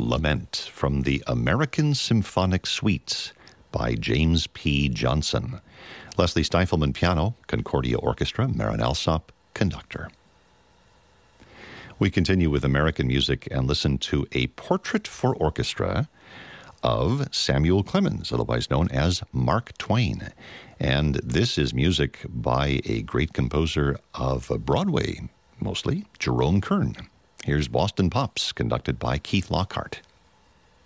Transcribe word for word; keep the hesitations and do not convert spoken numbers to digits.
Lament from the American Symphonic Suites by James P. Johnson. Leslie Stifelman, piano. Concordia Orchestra, Marin Alsop, conductor. We continue with American music and listen to a portrait for orchestra of Samuel Clemens, otherwise known as Mark Twain. And this is music by a great composer of Broadway, mostly, Jerome Kern. Here's Boston Pops, conducted by Keith Lockhart.